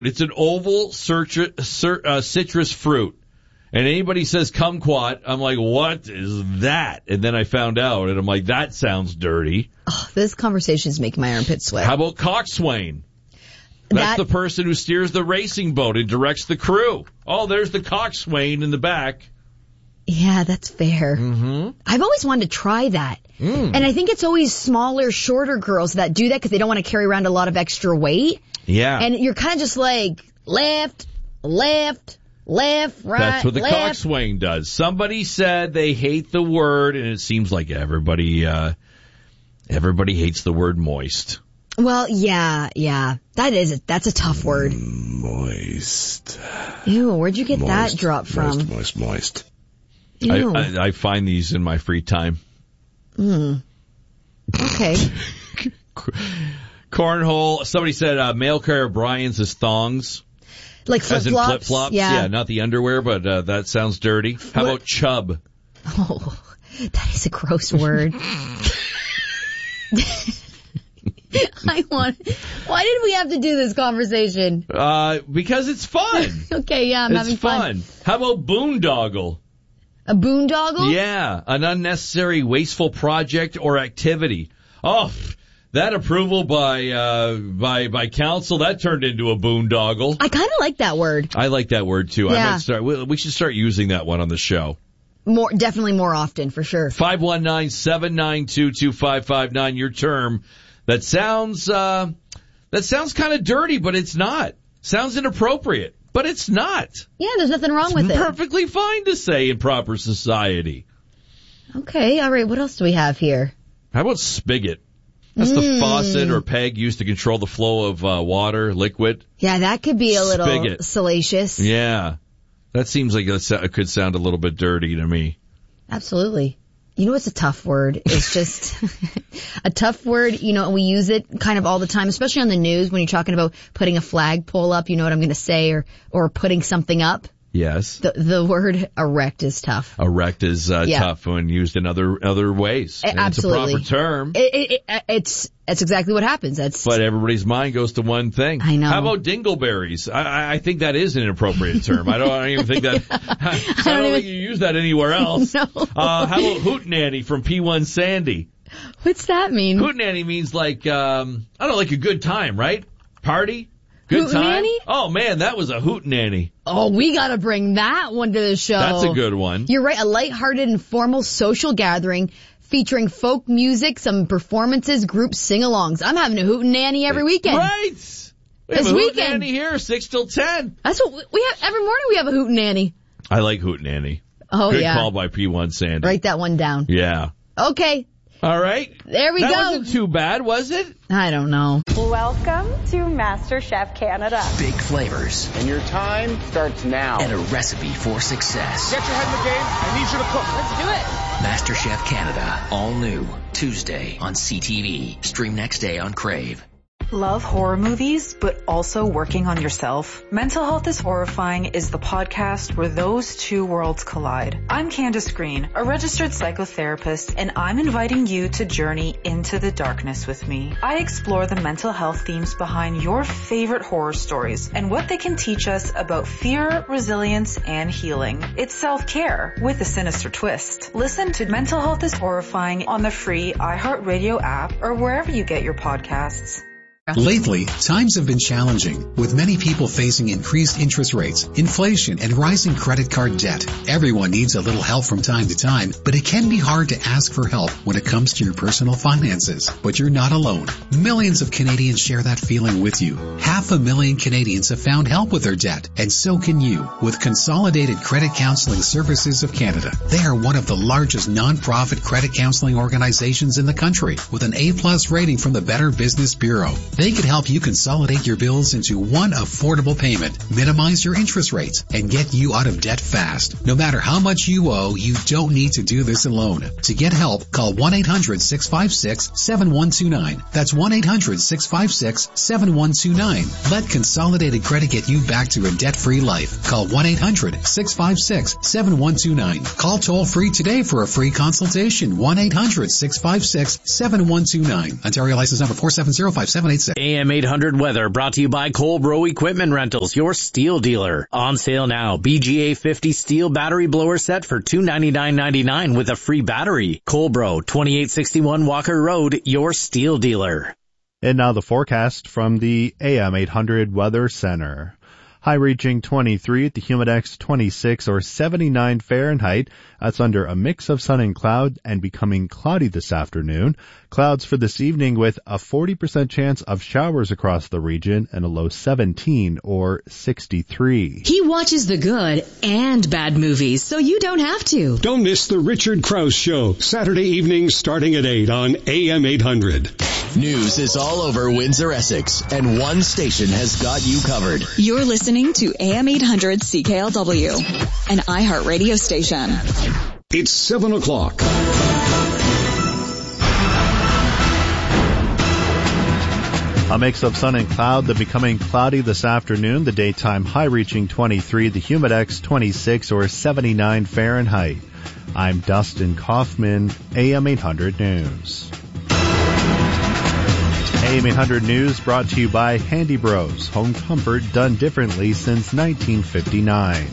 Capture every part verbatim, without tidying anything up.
It's an oval citru- cir- uh, citrus fruit. And anybody says kumquat, I'm like, what is that? And then I found out, and I'm like, that sounds dirty. Oh, this conversation is making my armpits sweat. How about coxswain? That's that, the person who steers the racing boat and directs the crew. Oh, there's the coxswain in the back. Yeah, that's fair. Mm-hmm. I've always wanted to try that. Mm. And I think it's always smaller, shorter girls that do that because they don't want to carry around a lot of extra weight. Yeah. And you're kind of just like, left, left, left, right, That's what the left. coxswain does. Somebody said they hate the word, and it seems like everybody, uh, everybody hates the word moist. Well, yeah, yeah. That is, a, that's a tough word. Moist. Ew, where'd you get moist, that drop from? Moist, moist, moist. I, I, I find these in my free time. Hmm. Okay. Cornhole. Somebody said uh, male Cara Bryant's is thongs. Like flip-flops? As in flip-flops? Yeah. Yeah, not the underwear, but uh, that sounds dirty. How what? about chub? Oh, that is a gross word. I want. Why did we have to do this conversation? Uh, because it's fun. Okay, yeah, I'm it's having fun. fun. How about boondoggle? A boondoggle? Yeah, an unnecessary, wasteful project or activity. Oh, that approval by uh, by by council, that turned into a boondoggle. I kind of like that word. I like that word too. Yeah. I might start. We, we should start using that one on the show. More, definitely more often, for sure. five one nine, seven nine two, two five five nine, your term. That sounds, uh, that sounds kind of dirty, but it's not. Sounds inappropriate, but it's not. Yeah, there's nothing wrong with it's it. Perfectly fine to say in proper society. Okay, all right. What else do we have here? How about spigot? That's mm. the faucet or peg used to control the flow of uh, water, liquid. Yeah, that could be a little Spigot. salacious. Yeah. That seems like it could sound a little bit dirty to me. Absolutely. You know what's a tough word? It's just a tough word, you know, and we use it kind of all the time, especially on the news when you're talking about putting a flagpole up, you know what I'm going to say, or or putting something up. Yes. The the word erect is tough. Erect is uh, yeah. tough when used in other other ways. A- absolutely. It's a proper term. It, it, it, it's that's exactly what happens. That's. But everybody's mind goes to one thing. I know. How about dingleberries? I, I think that is an inappropriate term. I don't, I don't even think that. I, I don't, don't even, think you use that anywhere else. No. Uh, how about hootenanny from P one Sandy? What's that mean? Hootenanny means like um, I don't know, like a good time, right? Party. Good time? Hootenanny? Oh, man, that was a hootenanny. Oh, we got to bring that one to the show. That's a good one. You're right. A lighthearted, informal social gathering featuring folk music, some performances, group sing-alongs. I'm having a hootenanny every weekend. Right. We have this a weekend. hootenanny here, six till ten. That's what we, we have. Every morning we have a hootenanny. I like hootenanny. Oh, good yeah. Good call by P one Sandy. Write that one down. Yeah. Okay. All right. There we that go. That wasn't too bad, was it? I don't know. Welcome to MasterChef Canada. Big flavors. And your time starts now. And a recipe for success. Get your head in the game. I need you to cook. Let's do it. MasterChef Canada. All new. Tuesday on C T V. Stream next day on Crave. Love horror movies, but also working on yourself? Mental Health is Horrifying is the podcast where those two worlds collide. I'm Candace Green, a registered psychotherapist, and I'm inviting you to journey into the darkness with me. I explore the mental health themes behind your favorite horror stories and what they can teach us about fear, resilience, and healing. It's self-care with a sinister twist. Listen to Mental Health is Horrifying on the free iHeartRadio app or wherever you get your podcasts. Lately, times have been challenging, with many people facing increased interest rates, inflation, and rising credit card debt. Everyone needs a little help from time to time, but it can be hard to ask for help when it comes to your personal finances. But you're not alone. Millions of Canadians share that feeling with you. Half a million Canadians have found help with their debt, and so can you, with Consolidated Credit Counseling Services of Canada. They are one of the largest non-profit credit counseling organizations in the country, with an A-plus rating from the Better Business Bureau. They can help you consolidate your bills into one affordable payment, minimize your interest rates, and get you out of debt fast. No matter how much you owe, you don't need to do this alone. To get help, call one eight hundred, six five six, seven one two nine. That's one eight hundred, six five six, seven one two nine. Let Consolidated Credit get you back to a debt-free life. Call one eight hundred, six five six, seven one two nine. Call toll-free today for a free consultation. one eight hundred, six five six, seven one two nine. Ontario license number four seven zero five seven eight. six. A M eight hundred weather brought to you by Colbro Equipment Rentals, your steel dealer. On sale now, B G A fifty steel battery blower set for two hundred ninety-nine dollars and ninety-nine cents with a free battery. Colbro, twenty-eight sixty-one Walker Road, your steel dealer. And now the forecast from the A M eight hundred Weather Center. High reaching twenty-three at the Humidex twenty-six or seventy-nine Fahrenheit. That's under a mix of sun and cloud and becoming cloudy this afternoon. Clouds for this evening with a forty percent chance of showers across the region and a low seventeen or sixty-three. He watches the good and bad movies, so you don't have to. Don't miss the Richard Krause Show, Saturday evenings starting at eight on A M eight hundred. News is all over Windsor, Essex, and one station has got you covered. You're listening to A M eight hundred C K L W, an iHeartRadio station. It's seven o'clock. A mix of sun and cloud, the becoming cloudy this afternoon, the daytime high reaching twenty-three, the Humidex twenty-six or seventy-nine Fahrenheit. I'm Dustin Kaufman, A M eight hundred News. A M eight hundred News brought to you by Handy Bros, home comfort done differently since nineteen fifty-nine.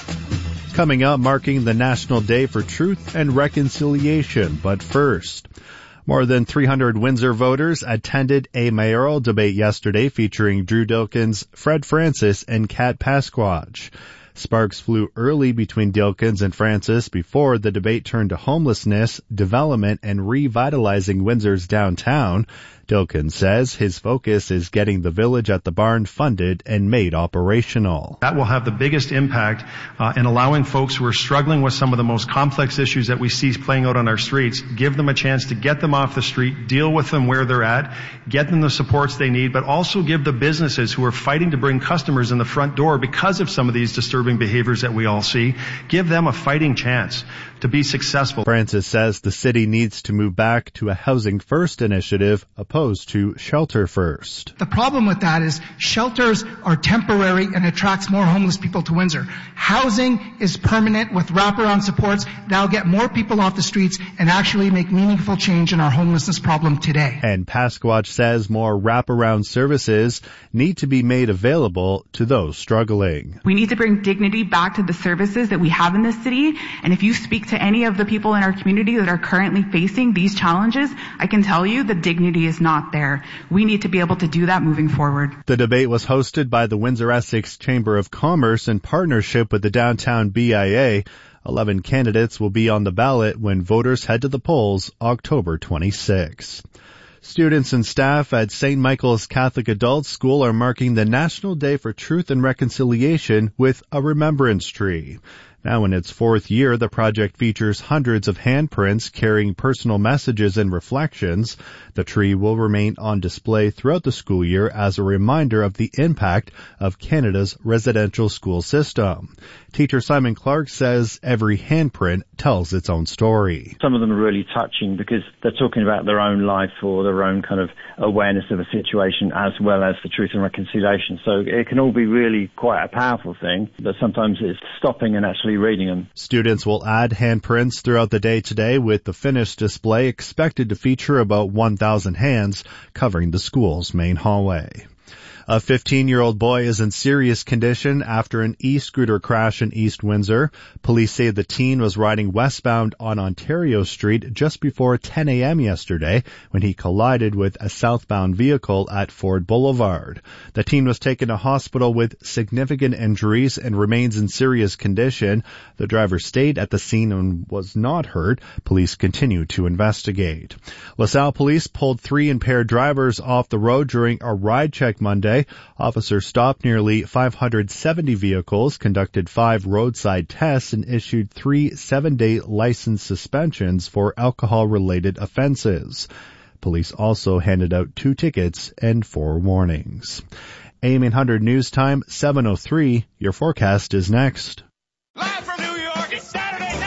Coming up, marking the National Day for Truth and Reconciliation, but first, more than three hundred Windsor voters attended a mayoral debate yesterday featuring Drew Dilkens, Fred Francis, and Kat Pasquage. Sparks flew early between Dilkens and Francis before the debate turned to homelessness, development, and revitalizing Windsor's downtown. Dilkens says his focus is getting the Village at the Barn funded and made operational. That will have the biggest impact uh, in allowing folks who are struggling with some of the most complex issues that we see playing out on our streets, give them a chance to get them off the street, deal with them where they're at, get them the supports they need, but also give the businesses who are fighting to bring customers in the front door because of some of these disturbing behaviors that we all see, give them a fighting chance to be successful. Francis says the city needs to move back to a housing first initiative opposed to shelter first. The problem with that is shelters are temporary and attracts more homeless people to Windsor. Housing is permanent with wraparound supports that'll get more people off the streets and actually make meaningful change in our homelessness problem today. And Pasquatch says more wraparound services need to be made available to those struggling. We need to bring dignity back to the services that we have in this city, and if you speak to any of the people in our community that are currently facing these challenges, I can tell you the dignity is not there. We need to be able to do that moving forward. The debate was hosted by the Windsor-Essex Chamber of Commerce in partnership with the Downtown B I A. Eleven candidates will be on the ballot when voters head to the polls October twenty-sixth. Students and staff at Saint Michael's Catholic Adult School are marking the National Day for Truth and Reconciliation with a remembrance tree. Now in its fourth year, the project features hundreds of handprints carrying personal messages and reflections. The tree will remain on display throughout the school year as a reminder of the impact of Canada's residential school system. Teacher Simon Clark says every handprint tells its own story. Some of them are really touching because they're talking about their own life or their own kind of awareness of a situation as well as the truth and reconciliation. So it can all be really quite a powerful thing, but sometimes it's stopping and actually reading them. Students will add handprints throughout the day today, with the finished display expected to feature about one thousand hands covering the school's main hallway. A fifteen-year-old boy is in serious condition after an e-scooter crash in East Windsor. Police say the teen was riding westbound on Ontario Street just before ten a.m. yesterday when he collided with a southbound vehicle at Ford Boulevard. The teen was taken to hospital with significant injuries and remains in serious condition. The driver stayed at the scene and was not hurt. Police continue to investigate. LaSalle police pulled three impaired drivers off the road during a ride check Monday. Officers stopped nearly five hundred seventy vehicles, conducted five roadside tests, and issued three seven-day license suspensions for alcohol-related offenses. Police also handed out two tickets and four warnings. A M eight hundred News Time, seven oh three. Your forecast is next. Live from New York, it's Saturday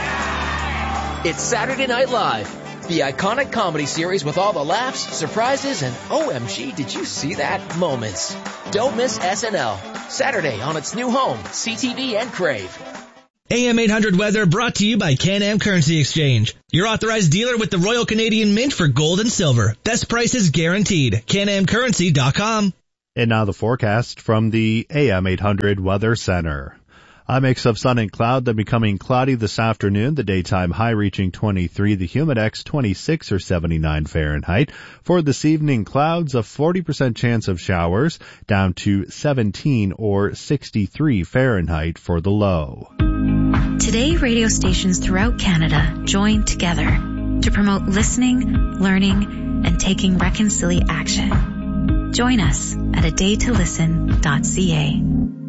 night! It's Saturday Night Live, the iconic comedy series with all the laughs, surprises, and O M G, did you see that moments. Don't miss S N L, Saturday on its new home, C T V and Crave. A M eight hundred weather brought to you by Can-Am Currency Exchange. Your authorized dealer with the Royal Canadian Mint for gold and silver. Best prices guaranteed. can am currency dot com. And now the forecast from the A M eight hundred Weather Center. A mix of sun and cloud, then becoming cloudy this afternoon. The daytime high reaching twenty-three, the humidex twenty-six or seventy-nine Fahrenheit. For this evening, clouds, a forty percent chance of showers, down to seventeen or sixty-three Fahrenheit for the low. Today, radio stations throughout Canada join together to promote listening, learning, and taking reconciliation action. Join us at a day to listen dot c a.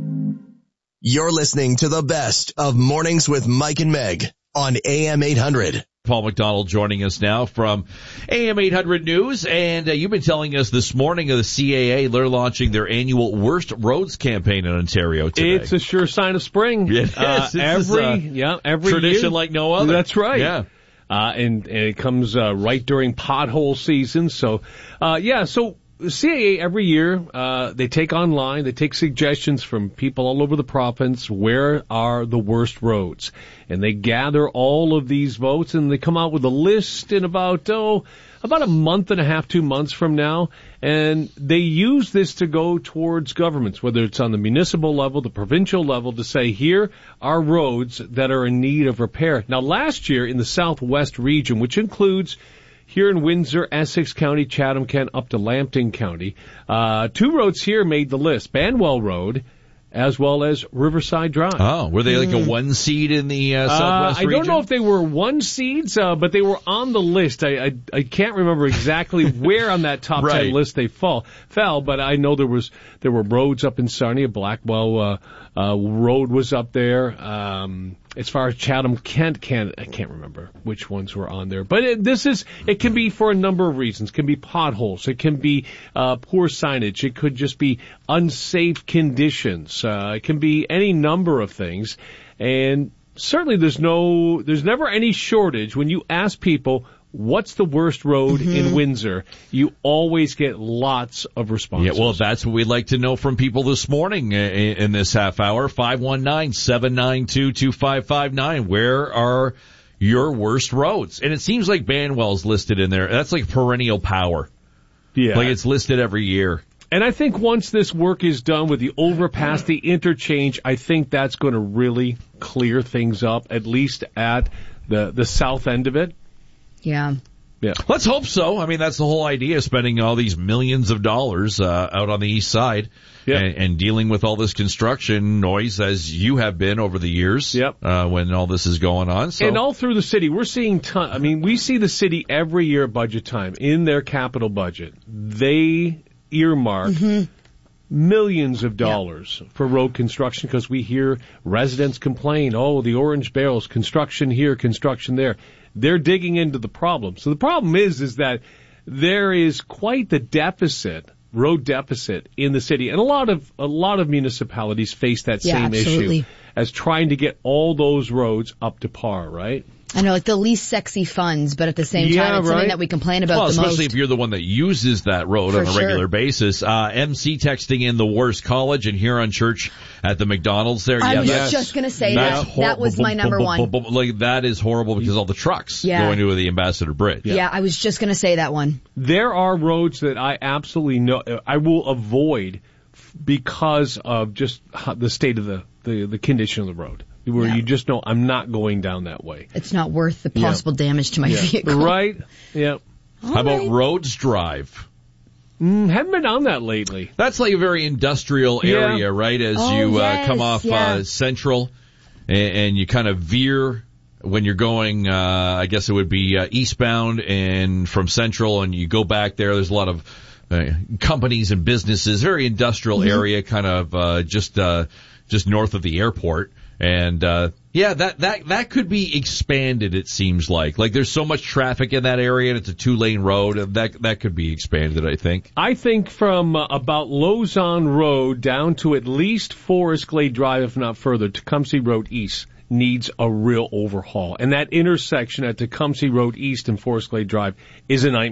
You're listening to the best of Mornings with Mike and Meg on A M eight hundred. Paul McDonald joining us now from A M eight hundred News, and uh, you've been telling us this morning of the C A A, they're launching their annual Worst Roads campaign in Ontario today. It's a sure sign of spring. It is. Uh, it's every, a yeah, every tradition year. like no other. That's right. Yeah. Uh, and, and it comes uh, right during pothole season. So, uh, yeah, so C A A every year, uh, they take online, they take suggestions from people all over the province. Where are the worst roads? And they gather all of these votes and they come out with a list in about, oh, about a month and a half, two months from now. And they use this to go towards governments, whether it's on the municipal level, the provincial level, to say, here are roads that are in need of repair. Now, last year in the Southwest region, which includes here in Windsor, Essex County, Chatham, Kent, up to Lambton County, uh, two roads here made the list, Banwell Road as well as Riverside Drive. Oh, were they like a one seed in the uh, Southwest uh, I region? I don't know if they were one seeds, uh, but they were on the list. I, I, I can't remember exactly where on that top right. ten list they fall, fell, but I know there was there were roads up in Sarnia. Blackwell uh, uh, Road was up there. Um, as far as Chatham, Kent, Kent, I can't remember which ones were on there. But it, this is, it can be for a number of reasons. It can be potholes. It can be uh, poor signage. It could just be unsafe conditions. Uh, it can be any number of things. And certainly there's no, there's never any shortage when you ask people, what's the worst road mm-hmm. in Windsor? You always get lots of responses. Yeah, well, that's what we'd like to know from people this morning in this half hour. five one nine, seven nine two, two five five nine. Where are your worst roads? And it seems like Banwell's listed in there. That's like perennial power. Yeah. Like it's listed every year. And I think once this work is done with the overpass, the interchange, I think that's going to really clear things up, at least at the, the south end of it. Yeah. Yeah. Let's hope so. I mean, that's the whole idea, spending all these millions of dollars uh, out on the east side yeah. and, and dealing with all this construction noise as you have been over the years yep. uh, when all this is going on. So. And all through the city, we're seeing ton. I mean, we see the city every year at budget time in their capital budget. They earmark mm-hmm. millions of dollars yep. for road construction because we hear residents complain, oh, the orange barrels, construction here, construction there. They're digging into the problem. So the problem is, is that there is quite the deficit, road deficit in the city. And a lot of, a lot of municipalities face that yeah, same absolutely. issue as trying to get all those roads up to par, right? I know, like the least sexy funds, but at the same time, yeah, it's right? something that we complain about well, the especially most. if you're the one that uses that road For on a regular sure. basis. Uh, M C texting in the worst college and Huron Church at the McDonald's there. I yeah, was that's, just going to say that's that. hor- That was my number one. Like, that is horrible because all the trucks yeah. going to the Ambassador Bridge. Yeah. yeah, I was just going to say that one. There are roads that I absolutely know, I will avoid because of just the state of the, the, the condition of the road. Where yeah. you just know I'm not going down that way. It's not worth the possible yeah. damage to my yeah. vehicle. Right? Yeah. How about Rhodes Drive? Mm, haven't been on that lately. That's like a very industrial area, yeah. right? As oh, you yes, uh, come off yeah. uh, Central and, and you kind of veer when you're going, uh, I guess it would be uh, eastbound and from Central and you go back there. There's a lot of uh, companies and businesses, very industrial mm-hmm. area, kind of uh, just uh, just north of the airport. And, uh, yeah, that, that, that could be expanded, it seems like. Like, there's so much traffic in that area, and it's a two-lane road, and that, that could be expanded, I think. I think from uh, about Lausanne Road down to at least Forest Glade Drive, if not further, Tecumseh Road East needs a real overhaul. And that intersection at Tecumseh Road East and Forest Glade Drive is a nightmare.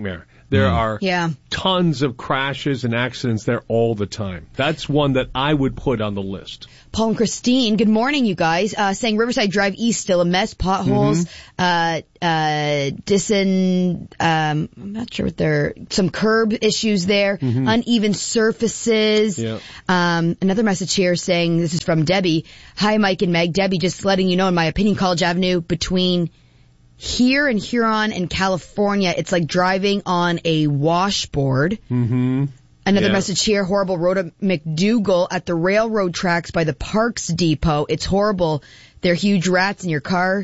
There Mm. are Yeah. tons of crashes and accidents there all the time. That's one that I would put on the list. Paul and Christine, good morning, you guys. Uh, saying Riverside Drive East still a mess, potholes, Mm-hmm. uh, uh, disin, um, I'm not sure what they're, some curb issues there, Mhm. uneven surfaces. Yeah. Um, another message here saying, this is from Debbie. Hi, Mike and Meg. Debbie, just letting you know, in my opinion, College Avenue between here and Huron and California, it's like driving on a washboard. Mm-hmm. Another Yeah. message here, horrible road at McDougal at the railroad tracks by the Parks Depot. It's horrible. They're huge rats in your car.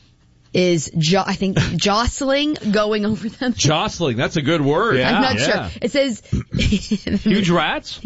Is, jo- I think, jostling going over them. Jostling, that's a good word. Yeah. I'm not Yeah. sure. It says... Huge rats?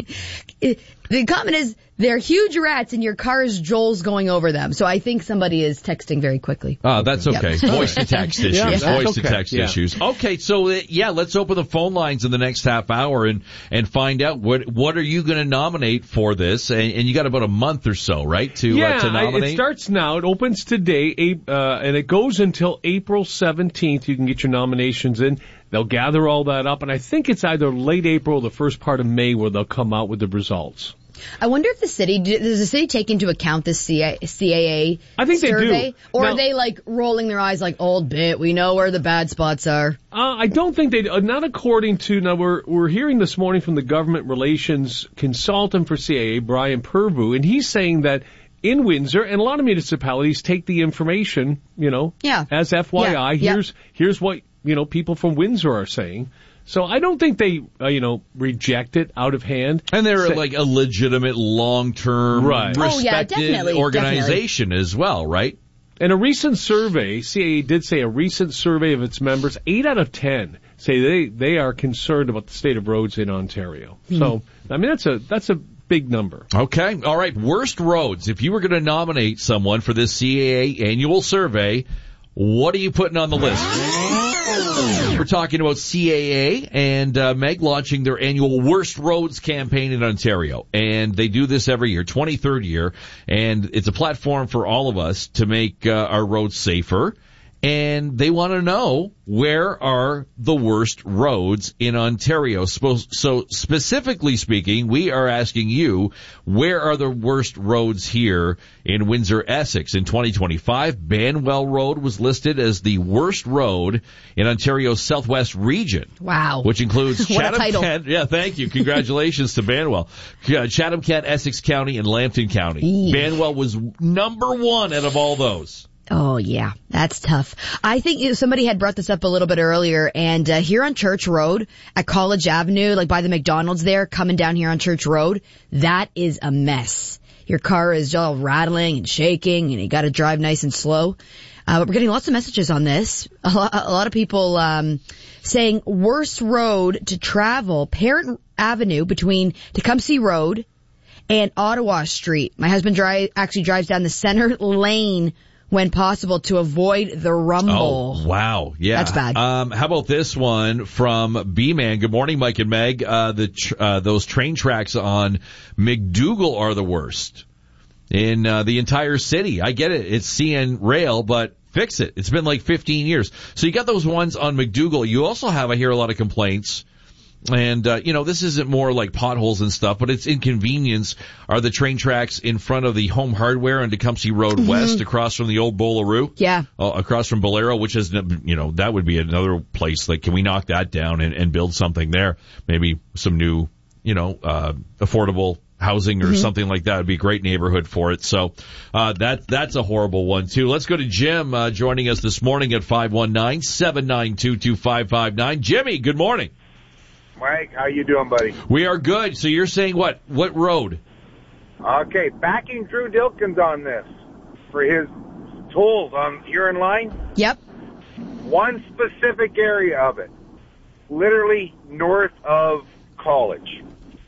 The comment is, they're huge rats and your car is Joel's going over them. So I think somebody is texting very quickly. Oh, that's Yep. okay. Voice to text issues. Yeah, that's Voice to okay. text Yeah. issues. Okay, so uh, yeah, let's open the phone lines in the next half hour and and find out what what are you going to nominate for this? And, and you got about a month or so, right, to yeah, uh, to I- nominate. it starts now. It opens today, Ap- uh, and it goes until April seventeenth. You can get your nominations in. They'll gather all that up, and I think it's either late April or the first part of May where they'll come out with the results. I wonder if the city, does the city take into account this C A A I think they do. survey? Or Now- are they like rolling their eyes like, old bit, we know where the bad spots are? Uh, I don't think they, uh, not according to, now we're, we're hearing this morning from the government relations consultant for C A A, Brian Purvu, and he's saying that in Windsor, and a lot of municipalities take the information, you know, Yeah. as F Y I. Yeah. Here's, here's what, you know, people from Windsor are saying. So I don't think they, uh, you know, reject it out of hand. And they're Say- like a legitimate, long-term, Right. Oh, yeah, respected definitely, organization as well, right? In a recent survey, C A A did say a recent survey of its members, eight out of ten say they, they are concerned about the state of roads in Ontario. Hmm. So, I mean, that's a, that's a big number. Okay. All right. Worst roads. If you were going to nominate someone for this C A A annual survey, what are you putting on the list? We're talking about C A A and uh, Meg launching their annual Worst Roads campaign in Ontario. And they do this every year, twenty-third year. And it's a platform for all of us to make uh, our roads safer. And they want to know, where are the worst roads in Ontario? So, so specifically speaking, we are asking you, where are the worst roads here in Windsor, Essex? In twenty twenty-five, Banwell Road was listed as the worst road in Ontario's southwest region. Wow. Which includes What a Chatham, title. Kent. Yeah, thank you. Congratulations to Banwell. Uh, Chatham, Kent, Essex County, and Lambton County. Eesh. Banwell was number one out of all those. Oh yeah, that's tough. I think you know, somebody had brought this up a little bit earlier, and uh, here on Church Road at College Avenue, like by the McDonald's there, coming down here on Church Road, that is a mess. Your car is all rattling and shaking, and you got to drive nice and slow. Uh, but we're getting lots of messages on this. A lot, a lot of people um, saying worst road to travel, Parent Avenue between Tecumseh Road and Ottawa Street. My husband dri- actually drives down the center lane when possible to avoid the rumble. Oh, wow. Yeah. That's bad. Um, how about this one from B-Man? Good morning, Mike and Meg. Uh, the, tr- uh, those train tracks on McDougal are the worst in, uh, the entire city. I get it. It's C N Rail, but fix it. It's been like fifteen years. So you got those ones on McDougal. You also have, I hear a lot of complaints. And, uh, you know, this isn't more like potholes and stuff, but it's inconvenience. Are the train tracks in front of the Home Hardware on Tecumseh Road Mm-hmm. West across from the old Bowlaroo? Yeah. Uh, across from Bolero, which is, you know, that would be another place. Like, can we knock that down and, and build something there? Maybe some new, you know, uh, affordable housing or Mm-hmm. something like that would be a great neighborhood for it. So, uh, that, that's a horrible one too. Let's go to Jim, uh, joining us this morning at five one nine, seven nine two, two five five nine. Jimmy, good morning. Mike, how you doing, buddy? We are good. So you're saying what? What road? Okay, backing Drew Dilkins on this for his tolls on Huron Line. Yep. One specific area of it, literally north of College.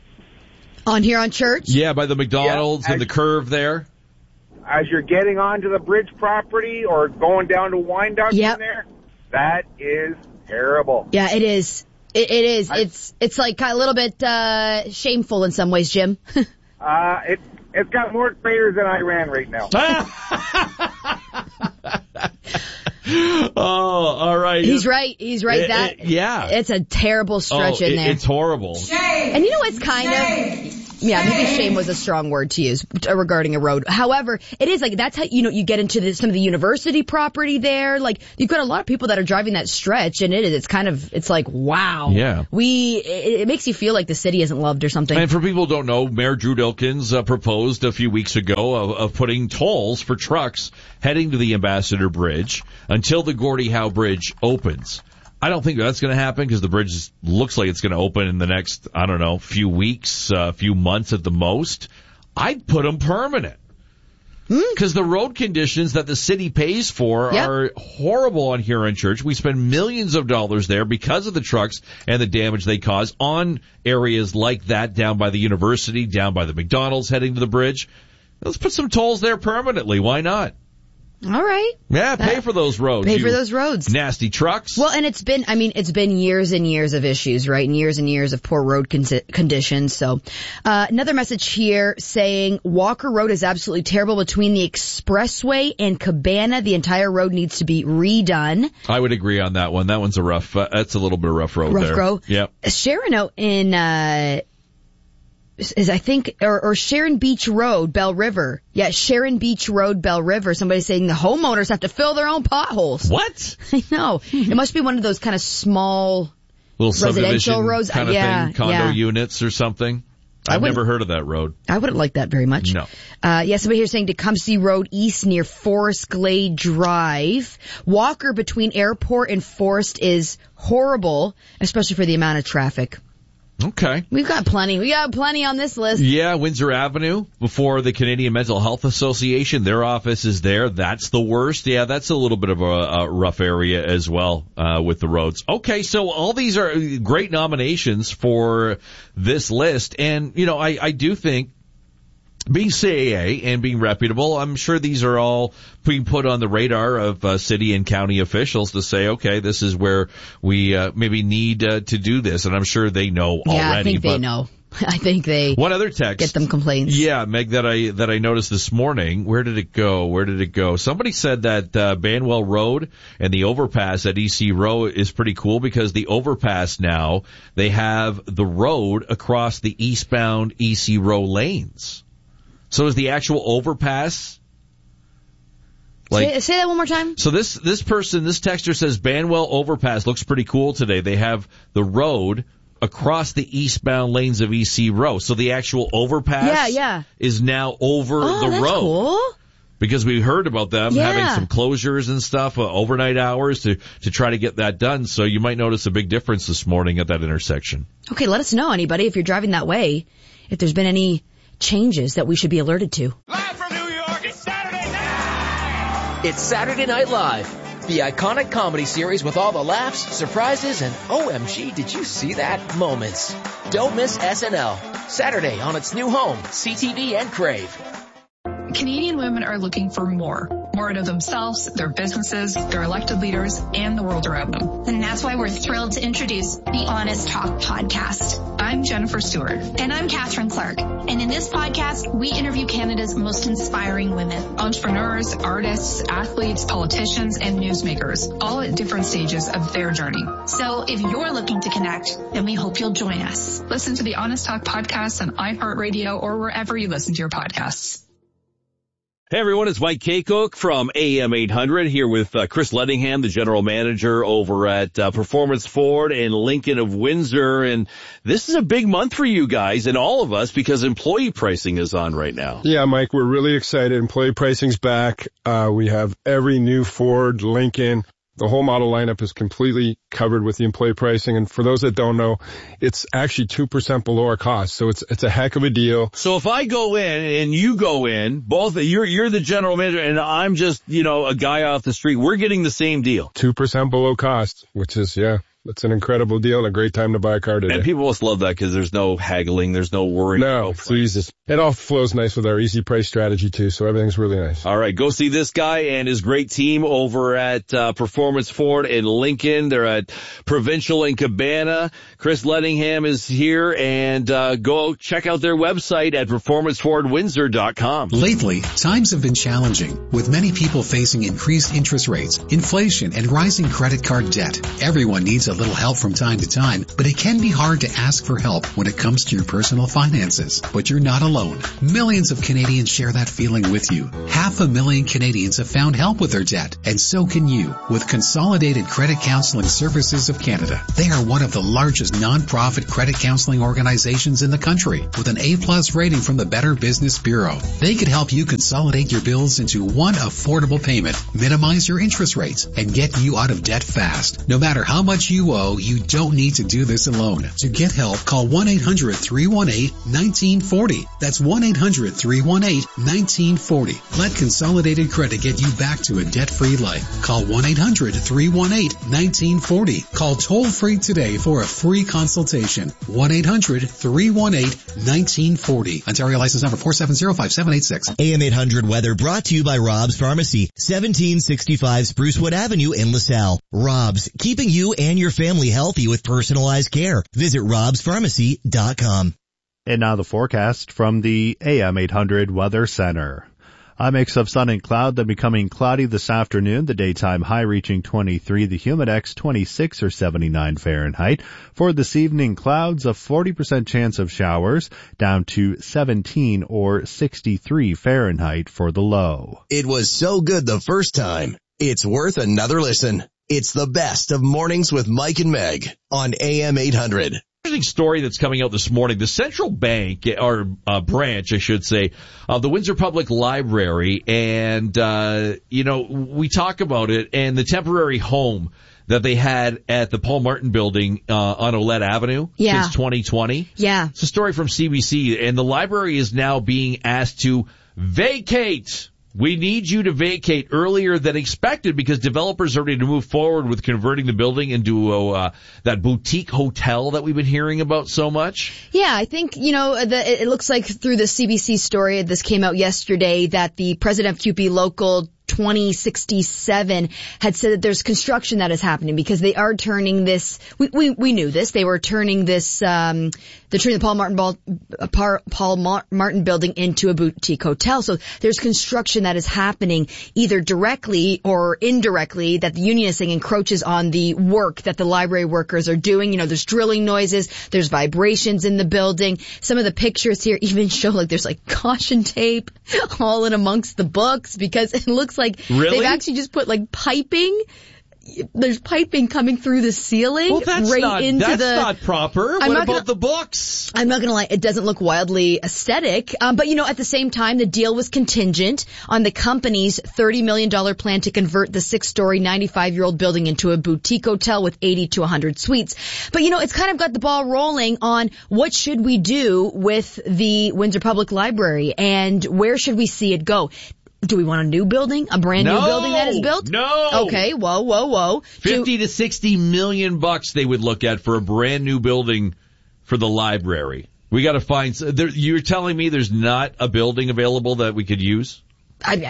On here on Church? Yeah, by the McDonald's Yeah, and the curve there. As you're getting onto the bridge property or going down to Wyandotte Yep. from there, that is terrible. Yeah, it is. It, it is. I, it's it's like a little bit uh shameful in some ways, Jim. uh, it, it's got more craters than I ran right now. Oh, all right. He's right. He's right. It, that it, yeah, it's a terrible stretch oh, in it, there. It's horrible. Shame. And you know what's kind shame. of. Yeah, maybe shame was a strong word to use regarding a road. However, it is like, that's how, you know, you get into the, some of the university property there. Like, you've got a lot of people that are driving that stretch, and it is, it's kind of, it's like, wow. Yeah. We, it, it makes you feel like the city isn't loved or something. And for people who don't know, Mayor Drew Dilkins uh, proposed a few weeks ago of, of putting tolls for trucks heading to the Ambassador Bridge until the Gordie Howe Bridge opens. I don't think that's going to happen because the bridge looks like it's going to open in the next, I don't know, few weeks, a uh, few months at the most. I'd put them permanent because the road conditions that the city pays for yep. are horrible on Huron Church. We spend millions of dollars there because of the trucks and the damage they cause on areas like that down by the university, down by the McDonald's heading to the bridge. Let's put some tolls there permanently. Why not? All right. Yeah, pay for those roads. Pay for those roads. Nasty trucks. Well, and it's been, I mean, it's been years and years of issues, right? And years and years of poor road con- conditions. So, uh, another message here saying Walker Road is absolutely terrible between the expressway and Cabana. The entire road needs to be redone. I would agree on that one. That one's a rough, uh, that's a little bit of rough road rough there. Road. Yep. Sharon in, uh, is I think, or, or Sharon Beach Road, Bell River. Yeah, Sharon Beach Road, Bell River. Somebody's saying the homeowners have to fill their own potholes. What? I know. It must be one of those kind of small little residential roads. Kind of yeah, thing, condo yeah. units or something. I've never heard of that road. I wouldn't like that very much. No. Uh, yeah, somebody here saying Tecumseh Road East near Forest Glade Drive. Walker between Airport and Forest is horrible, especially for the amount of traffic. Okay. We've got plenty. We got plenty on this list. Yeah, Windsor Avenue before the Canadian Mental Health Association. Their office is there. That's the worst. Yeah, that's a little bit of a, a rough area as well uh, with the roads. Okay, so all these are great nominations for this list. And, you know, I, I do think being C A A and being reputable, I'm sure these are all being put on the radar of uh, city and county officials to say, okay, this is where we uh, maybe need uh, to do this. And I'm sure they know yeah, already. Yeah, I think but they know. I think they one other text get them complaints. Yeah, Meg, that I that I noticed this morning. Where did it go? Where did it go? Somebody said that uh, Banwell Road and the overpass at E C Row is pretty cool because the overpass now, they have the road across the eastbound E C Row lanes. So is the actual overpass like say, say that one more time? So this this person, this texter says Banwell overpass looks pretty cool today. They have the road across the eastbound lanes of E C Row. So the actual overpass yeah, yeah. is now over oh, the that's road. Cool. Because we heard about them yeah. having some closures and stuff, uh, overnight hours to to try to get that done. So you might notice a big difference this morning at that intersection. Okay, let us know, anybody, if you're driving that way, if there's been any changes that we should be alerted to. Live from New York, it's Saturday night! It's Saturday Night Live, the iconic comedy series with all the laughs, surprises, and O M G, did you see that moments. Don't miss S N L, Saturday on its new home, C T V and Crave. Canadian women are looking for more. More out of themselves, their businesses, their elected leaders, and the world around them. And that's why we're thrilled to introduce the Honest Talk podcast. I'm Jennifer Stewart. And I'm Catherine Clark. And in this podcast, we interview Canada's most inspiring women. Entrepreneurs, artists, athletes, politicians, and newsmakers, all at different stages of their journey. So if you're looking to connect, then we hope you'll join us. Listen to the Honest Talk podcast on iHeartRadio or wherever you listen to your podcasts. Hey everyone, it's Mike Kaycock from A M eight hundred here with uh, Chris Lettingham, the general manager over at uh, Performance Ford and Lincoln of Windsor. And this is a big month for you guys and all of us because employee pricing is on right now. Yeah, Mike, we're really excited. Employee pricing's back. Uh, we have every new Ford, Lincoln. The whole model lineup is completely covered with the employee pricing. And for those that don't know, it's actually two percent below our cost. So it's, it's a heck of a deal. So if I go in and you go in, both, you're, you're the general manager and I'm just, you know, a guy off the street, we're getting the same deal. two percent below cost, which is, yeah. It's an incredible deal and a great time to buy a car today. And people must love that because there's no haggling, there's no worry. No, it's easy. It all flows nice with our easy price strategy too, so everything's really nice. All right, go see this guy and his great team over at uh, Performance Ford in Lincoln. They're at Provincial in Cabana. Chris Lettingham is here, and uh, go check out their website at performance ford windsor dot com. Lately, times have been challenging, with many people facing increased interest rates, inflation, and rising credit card debt. Everyone needs a little help from time to time, but it can be hard to ask for help when it comes to your personal finances. But you're not alone. Millions of Canadians share that feeling with you. Half a million Canadians have found help with their debt, and so can you with Consolidated Credit Counseling Services of Canada. They are one of the largest non-profit credit counseling organizations in the country, with an A-plus rating from the Better Business Bureau. They could help you consolidate your bills into one affordable payment, minimize your interest rates, and get you out of debt fast. No matter how much you owe, you don't need to do this alone. To get help, call one eight hundred three one eight one nine four zero. That's one eight hundred three one eight one nine four zero. Let Consolidated Credit get you back to a debt-free life. Call one eight hundred three one eight one nine four zero. Call toll-free today for a free consultation. one eight hundred three one eight one nine four zero. Ontario license number four seven zero five seven eight six. A M eight hundred weather brought to you by Rob's Pharmacy, seventeen sixty-five Sprucewood Avenue in LaSalle. Rob's, keeping you and your family healthy with personalized care. Visit robs pharmacy dot com. And now the forecast from the A M eight hundred Weather Center. A mix of sun and cloud, then becoming cloudy this afternoon. The daytime high reaching twenty-three, the humidex twenty-six or seventy-nine Fahrenheit. For this evening, clouds, a forty percent chance of showers, down to seventeen or sixty-three Fahrenheit for the low. It was so good the first time, it's worth another listen. It's the best of Mornings with Mike and Meg on A M eight hundred. Interesting story that's coming out this morning. The Central Bank, or uh, branch, I should say, of the Windsor Public Library, and, uh, you know, we talk about it, and the temporary home that they had at the Paul Martin building uh, on Olette Avenue yeah. since twenty twenty. Yeah. It's a story from C B C, and the library is now being asked to vacate. We need you to vacate earlier than expected because developers are ready to move forward with converting the building into a, uh, that boutique hotel that we've been hearing about so much. Yeah, I think, you know, the, it looks like through the C B C story, this came out yesterday, that the president of C U P Local twenty sixty-seven had said that there's construction that is happening because they are turning this, we, we, we knew this, they were turning this, um, they're turning the Paul Martin, Ball, uh, Paul Martin building into a boutique hotel. So there's construction that is happening either directly or indirectly that the union is saying encroaches on the work that the library workers are doing. You know, there's drilling noises, there's vibrations in the building. Some of the pictures here even show like there's like caution tape all in amongst the books because it looks like really? They've actually just put like piping. There's piping coming through the ceiling well, that's right not, into that's the. That's not proper. I'm what not about gonna, the books? I'm not going to lie. It doesn't look wildly aesthetic. Um, but, you know, at the same time, the deal was contingent on the company's thirty million dollars plan to convert the six-story, ninety-five-year-old building into a boutique hotel with eighty to one hundred suites. But, you know, it's kind of got the ball rolling on what should we do with the Windsor Public Library and where should we see it go? Do we want a new building? A brand no, new building that is built? No. Okay, whoa, whoa, whoa. Fifty Do, to sixty million bucks they would look at for a brand new building for the library. We got to find. There, you're telling me there's not a building available that we could use? I,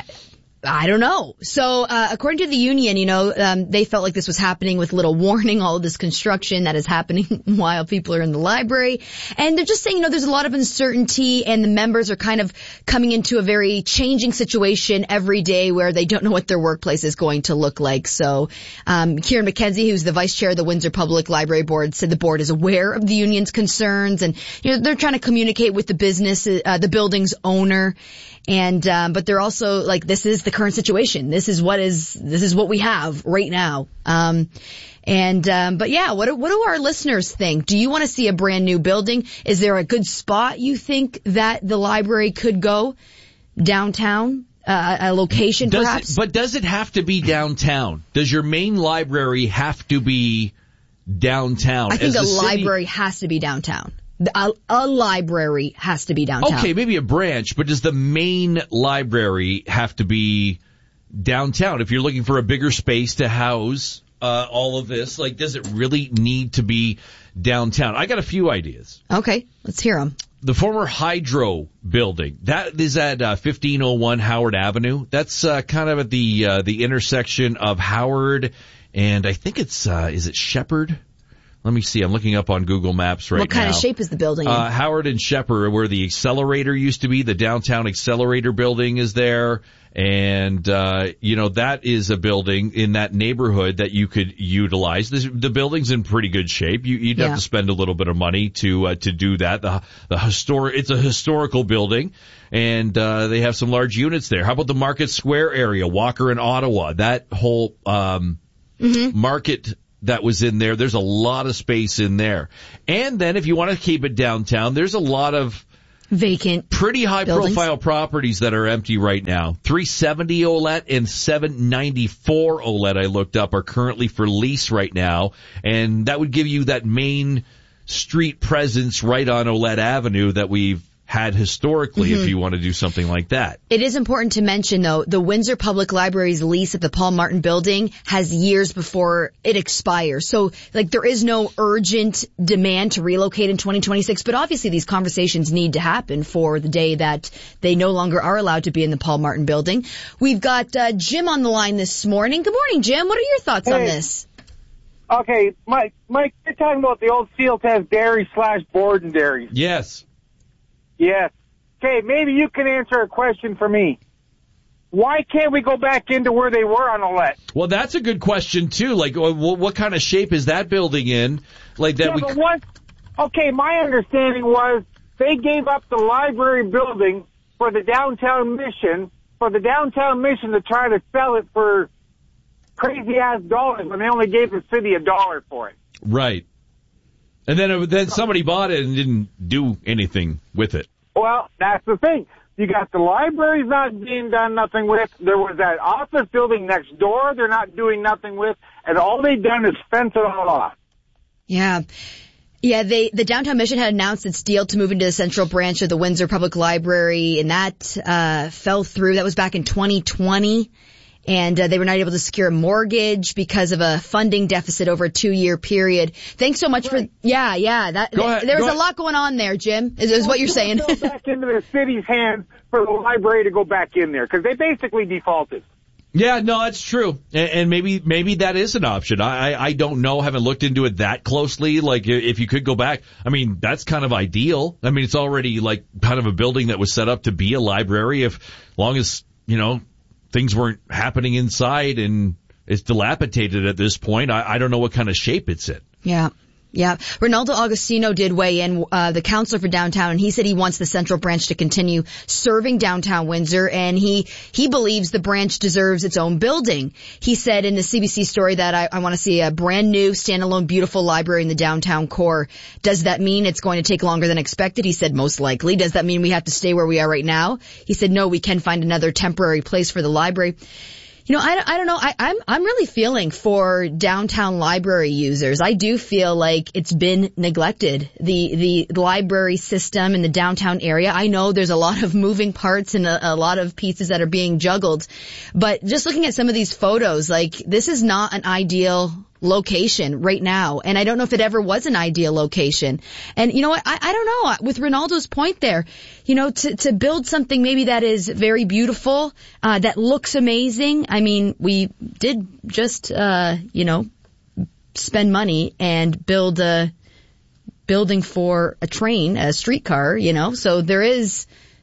I don't know. So, uh, according to the union, you know, um, they felt like this was happening with little warning, all of this construction that is happening while people are in the library. And they're just saying, you know, there's a lot of uncertainty and the members are kind of coming into a very changing situation every day where they don't know what their workplace is going to look like. So, um, Kieran McKenzie, who's the vice chair of the Windsor Public Library Board, said the board is aware of the union's concerns and, you know, they're trying to communicate with the business, uh, the building's owner. And, um, but they're also like, this is the current situation. This is what is, this is what we have right now. Um, and, um, but yeah, what do, what do our listeners think? Do you want to see a brand new building? Is there a good spot you think that the library could go downtown? Uh, a location does perhaps? It, but does it have to be downtown? Does your main library have to be downtown? I think As a city, library has to be downtown. A, a library has to be downtown. Okay, maybe a branch, but does the main library have to be downtown? If you're looking for a bigger space to house uh, all of this. Like, does it really need to be downtown? I got a few ideas. Okay, let's hear them. The former Hydro building, that is at uh, fifteen oh one Howard Avenue. That's uh, kind of at the uh, the intersection of Howard and I think it's, uh, is it Shepherd? Let me see. I'm looking up on Google Maps right now. What kind now. of shape is the building? Uh, Howard and Shepherd, where the accelerator used to be. The downtown accelerator building is there. And, uh, you know, that is a building in that neighborhood that you could utilize. This, the building's in pretty good shape. You, you'd Yeah. have to spend a little bit of money to, uh, to do that. The, the historic, it's a historical building and, uh, they have some large units there. How about the Market Square area, Walker and Ottawa? That whole, um, Mm-hmm. market that was in there. There's a lot of space in there. And then if you want to keep it downtown, there's a lot of vacant, pretty high buildings. profile properties that are empty right now. three seventy Olette and seven ninety-four Olette, I looked up, are currently for lease right now. And that would give you that main street presence right on Olette Avenue that we've had historically, Mm-hmm. if you want to do something like that. It is important to mention, though, the Windsor Public Library's lease at the Paul Martin Building has years before it expires. So, like, there is no urgent demand to relocate in twenty twenty-six, but obviously these conversations need to happen for the day that they no longer are allowed to be in the Paul Martin Building. We've got uh, Jim on the line this morning. Good morning, Jim. What are your thoughts on Hey. this? Okay, Mike, Mike, you're talking about the old Steel Test Dairy slash Borden Dairies. Yes. Yes. Okay, maybe you can answer a question for me. Why can't we go back into where they were on Olette? Well, that's a good question too. Like, what, what kind of shape is that building in? Like that Yeah, we. but what? Okay, my understanding was they gave up the library building for the downtown mission, for the downtown mission to try to sell it for crazy ass dollars when they only gave the city a dollar for it. Right. And then then somebody bought it and didn't do anything with it. Well, that's the thing. You got the libraries not being done nothing with. There was that office building next door they're not doing nothing with. And all they've done is fence it all off. Yeah. Yeah, they, the Downtown Mission had announced its deal to move into the central branch of the Windsor Public Library, and that, uh, fell through. That was back in twenty twenty. And uh, they were not able to secure a mortgage because of a funding deficit over a two-year period. Thanks so much right. for, yeah, yeah. That, Go ahead, there was go a ahead. lot going on there, Jim, is, is what you're saying. Go back into the city's hands for the library to go back in there, because they basically defaulted. Yeah, no, that's true. And, and maybe maybe that is an option. I, I I don't know. Haven't looked into it that closely. Like, if you could go back, I mean, that's kind of ideal. I mean, it's already like kind of a building that was set up to be a library. If long as, you know, things weren't happening inside and it's dilapidated at this point, I, I don't know what kind of shape it's in. Yeah. Yeah. Ronaldo Augustino did weigh in, uh, the counselor for downtown, and he said he wants the central branch to continue serving downtown Windsor, and he, he believes the branch deserves its own building. He said in the C B C story that I, I want to see a brand new, standalone, beautiful library in the downtown core. Does that mean it's going to take longer than expected? He said most likely. Does that mean we have to stay where we are right now? He said no, we can find another temporary place for the library. You know, I, I don't know. I, I'm I'm really feeling for downtown library users. I do feel like it's been neglected. The the library system in the downtown area. I know there's a lot of moving parts and a, a lot of pieces that are being juggled, but just looking at some of these photos, like this is not an ideal location right now. And I don't know if it ever was an ideal location. And you know what? I, I don't know. With Ronaldo's point there, you know, to, to build something maybe that is very beautiful, uh, that looks amazing. I mean, we did just, uh, you know, spend money and build a building for a train, a streetcar, you know, so there is,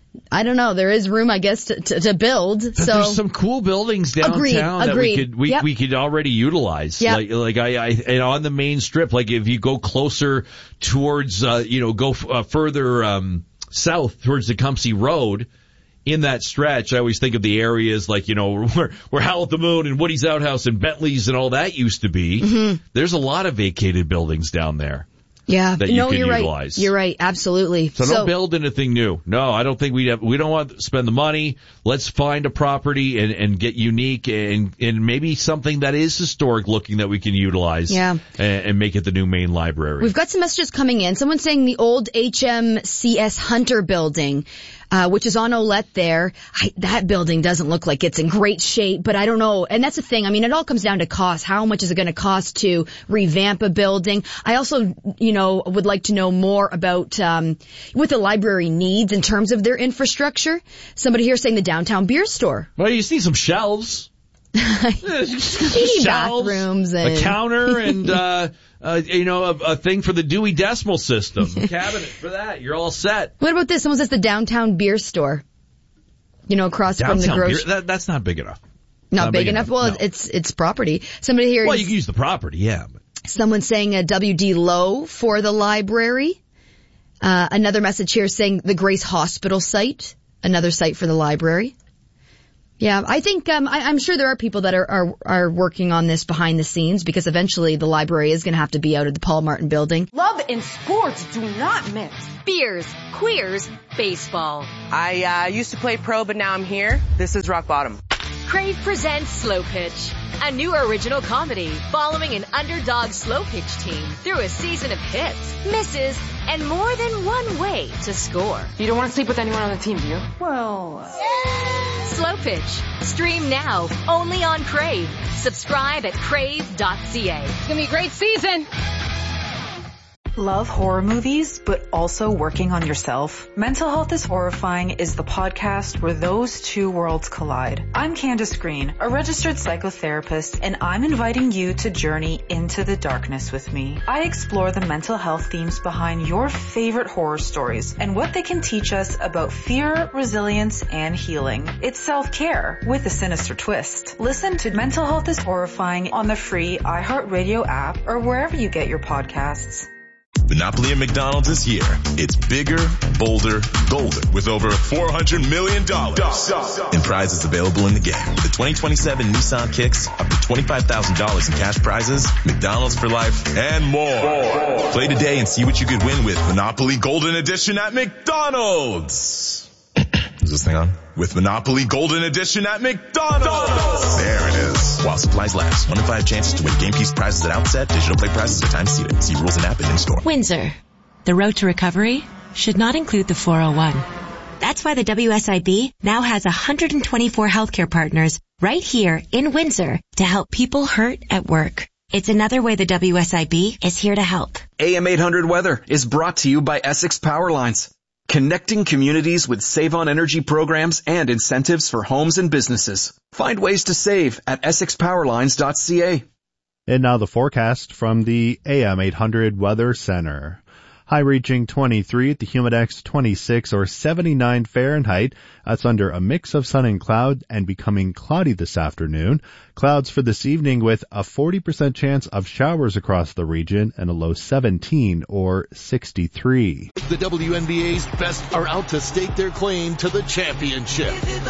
I don't know. There is room, I guess, to, to, to build. But so there's some cool buildings downtown agreed, that agreed. we could we, Yep. we could already utilize. Yep. Like like I, I and on the main strip, like if you go closer towards uh, you know go f- uh, further um, south towards the Tecumseh Road. In that stretch, I always think of the areas like, you know, where, where Howl at the Moon and Woody's Outhouse and Bentley's and all that used to be. Mm-hmm. There's a lot of vacated buildings down there. Yeah, that you no, can you're utilize. right. You're right, absolutely. So, don't build anything new. No, I don't think we have, we don't want to spend the money. Let's find a property and, and get unique and, and maybe something that is historic looking that we can utilize. Yeah. And, and make it the new main library. We've got some messages coming in. Someone's saying the old H M C S Hunter building. Uh, which is on Olette there. I, that building doesn't look like it's in great shape, but I don't know. And that's the thing. I mean, it all comes down to cost. How much is it going to cost to revamp a building? I also, you know, would like to know more about um, what the library needs in terms of their infrastructure. Somebody here saying the downtown beer store. Well, you just need some shelves. Shelves, bathrooms and a counter and uh, uh you know a, a thing for the Dewey Decimal System, a cabinet for that. You're all set. What about this? Someone says the downtown beer store. You know, across downtown from the grocery. Beer, that, that's not big enough. Not, not big, big enough. enough. Well, no. it's it's property. Somebody here. Well, is, you can use the property, yeah. But. Someone saying a W D Low for the library. Uh, another message here saying the Grace Hospital site, another site for the library. Yeah, I think um, I, I'm sure there are people that are, are are working on this behind the scenes because eventually the library is going to have to be out of the Paul Martin building. Love and sports do not mix. Beers, queers, baseball. I uh, used to play pro, but now I'm here. This is rock bottom. Crave presents Slow Pitch, a new original comedy following an underdog slow pitch team through a season of hits, misses, and more than one way to score. You don't want to sleep with anyone on the team, do you? Well... Uh... Slow Pitch. Stream now, only on Crave. Subscribe at crave dot c a. It's going to be a great season. Love horror movies, but also working on yourself? Mental Health is Horrifying is the podcast where those two worlds collide. I'm Candace Green, a registered psychotherapist, and I'm inviting you to journey into the darkness with me. I explore the mental health themes behind your favorite horror stories and what they can teach us about fear, resilience, and healing. It's self-care with a sinister twist. Listen to Mental Health is Horrifying on the free iHeartRadio app or wherever you get your podcasts. Monopoly at McDonald's this year. It's bigger, bolder, golder with over four hundred million dollars in prizes available in the game. The twenty twenty-seven Nissan Kicks, up to twenty-five thousand dollars in cash prizes, McDonald's for life, and more. Play today and see what you could win with Monopoly Golden Edition at McDonald's. Is this thing on? With Monopoly Golden Edition at McDonald's. There it is. While supplies last. One in five chances to win game piece prizes at outset. Digital play prizes are time seated. See rules and app and in-store. Windsor. The road to recovery should not include the four oh one. That's why the W S I B now has one hundred twenty-four healthcare partners right here in Windsor to help people hurt at work. It's another way the W S I B is here to help. A M eight hundred Weather is brought to you by Essex Power Lines. Connecting communities with Save on Energy programs and incentives for homes and businesses. Find ways to save at essex power lines dot c a. And now the forecast from the A M eight hundred Weather Center. High reaching twenty-three at the Humidex, twenty-six or seventy-nine Fahrenheit. That's under a mix of sun and cloud and becoming cloudy this afternoon. Clouds for this evening with a forty percent chance of showers across the region and a low seventeen or sixty-three. The W N B A's best are out to stake their claim to the championship.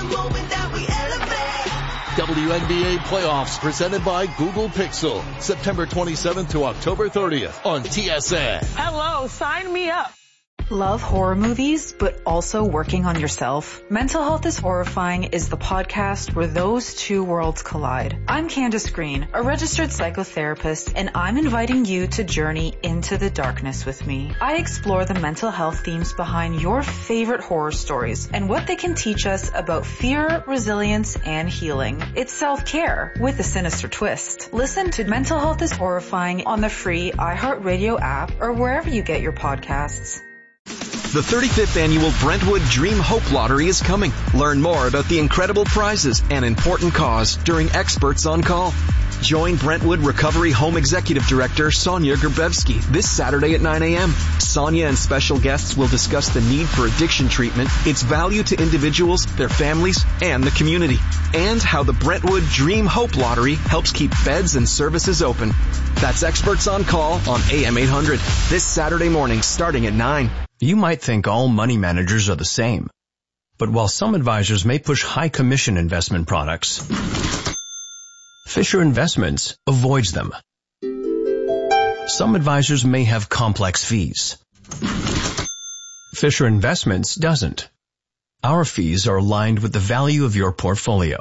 W N B A playoffs presented by Google Pixel, September twenty-seventh to October thirtieth on T S N. Hello, sign me up. Love horror movies, but also working on yourself? Mental Health is Horrifying is the podcast where those two worlds collide. I'm Candace Green, a registered psychotherapist, and I'm inviting you to journey into the darkness with me. I explore the mental health themes behind your favorite horror stories and what they can teach us about fear, resilience, and healing. It's self-care with a sinister twist. Listen to Mental Health is Horrifying on the free iHeartRadio app or wherever you get your podcasts. The thirty-fifth annual Brentwood Dream Hope Lottery is coming. Learn more about the incredible prizes and important cause during Experts on Call. Join Brentwood Recovery Home Executive Director Sonia Gerbevsky this Saturday at nine a.m. Sonia and special guests will discuss the need for addiction treatment, its value to individuals, their families, and the community, and how the Brentwood Dream Hope Lottery helps keep beds and services open. That's Experts on Call on A M eight hundred this Saturday morning starting at nine. You might think all money managers are the same, but while some advisors may push high commission investment products, Fisher Investments avoids them. Some advisors may have complex fees. Fisher Investments doesn't. Our fees are aligned with the value of your portfolio.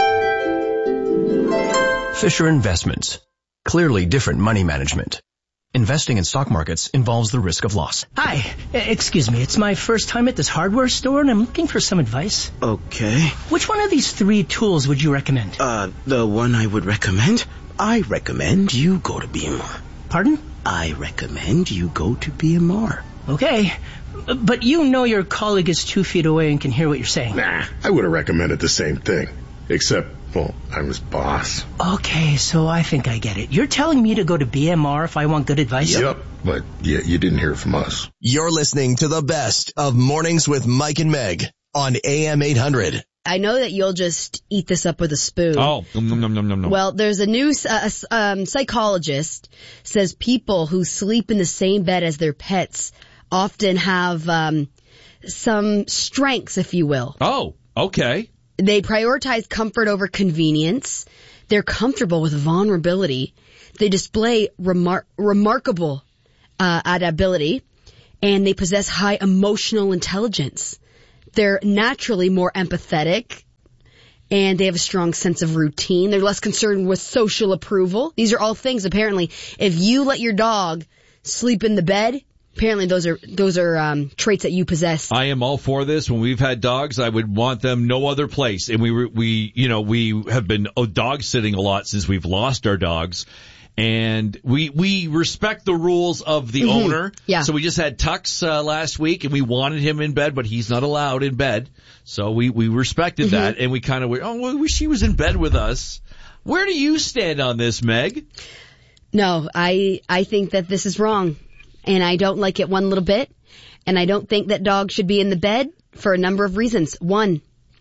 Fisher Investments. Clearly different money management. Investing in stock markets involves the risk of loss. Hi, excuse me. It's my first time at this hardware store, and I'm looking for some advice. Okay. Which one of these three tools would you recommend? Uh, the one I would recommend? I recommend you go to B M R. Pardon? I recommend you go to B M R. Okay. But you know your colleague is two feet away and can hear what you're saying. Nah, I would have recommended the same thing. Except, well, I'm his boss. Okay, so I think I get it. You're telling me to go to B M R if I want good advice? Yep, but yeah, you didn't hear it from us. You're listening to the best of Mornings with Mike and Meg on A M eight hundred. I know that you'll just eat this up with a spoon. Oh, nom, nom, nom, nom, nom. Well, there's a new uh, um, psychologist says people who sleep in the same bed as their pets often have um, some strengths, if you will. Oh, okay. They prioritize comfort over convenience. They're comfortable with vulnerability. They display remar- remarkable uh, adaptability, and they possess high emotional intelligence. They're naturally more empathetic, and they have a strong sense of routine. They're less concerned with social approval. These are all things, apparently, if you let your dog sleep in the bed, apparently those are those are um, traits that you possess. I am all for this. When we've had dogs, I would want them no other place. And we we you know we have been dog sitting a lot since we've lost our dogs. And we we respect the rules of the mm-hmm. owner. Yeah. So we just had Tux uh, last week, and we wanted him in bed, but he's not allowed in bed. So we, we respected mm-hmm. that, and we kind of went, oh, well, I wish he was in bed with us. Where do you stand on this, Meg? No, I I think that this is wrong, and I don't like it one little bit, and I don't think that dogs should be in the bed for a number of reasons. One,